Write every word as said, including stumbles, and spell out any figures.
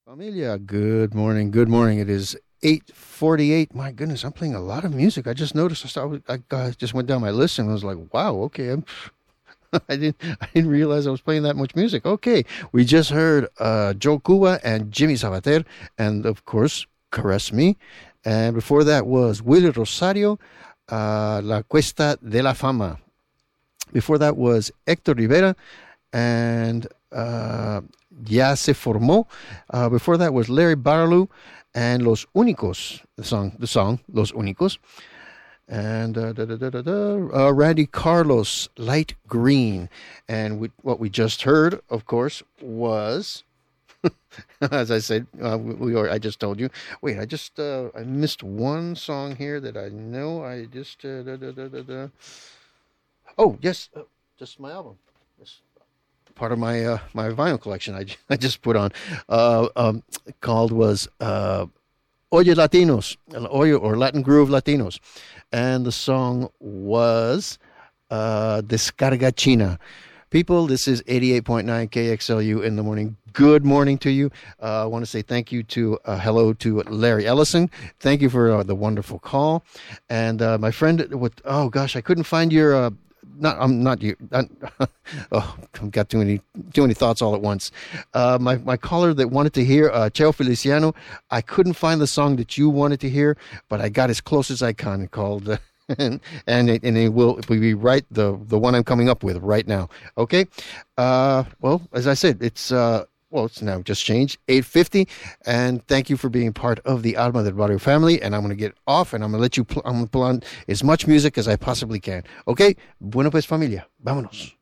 Familia, good morning. Good morning. It is eight forty-eight. My goodness, I'm playing a lot of music. I just noticed. I, started, I uh, just went down my list and I was like, wow, okay. I'm, I didn't I didn't realize I was playing that much music. Okay, we just heard uh, Joe Cuba and Jimmy Sabater, and of course, Caress Me. And before that was Willie Rosario, uh, La Cuesta de la Fama. Before that was Hector Rivera and uh, Ya Se Formó. Uh, before that was Larry Barlow and Los Únicos, the song, the song Los Únicos. And uh, da, da, da, da, da, uh, Randy Carlos, Light Green. And we, what we just heard, of course, was, as I said, uh, we, we I just told you. Wait, I just uh, I missed one song here that I know. I just uh, da, da, da, da, da. Oh yes, uh, just my album. Yes. Part of my uh, my vinyl collection. I, I just put on uh, um, called was uh, Oye Latinos, Oye or Latin Groove Latinos, and the song was uh, Descarga China. People, this is eighty-eight point nine K X L U in the morning. Good morning to you. Uh, I want to say thank you to, uh, hello to Larry Ellison. Thank you for uh, the wonderful call. And uh, my friend, with, oh gosh, I couldn't find your, uh, not, I'm not you, not, oh, I've got too many, too many thoughts all at once. Uh, my, my caller that wanted to hear, uh, Cheo Feliciano, I couldn't find the song that you wanted to hear, but I got as close as I can, called, uh, and and it, and it will be right the the one I'm coming up with right now. Okay, uh, well, as I said, it's uh, well, it's now just changed eight fifty, and thank you for being part of the Alma del Barrio family. And I'm going to get off, and I'm going to let you. Pl- I'm going to pull on as much music as I possibly can. Okay, bueno pues familia, vámonos.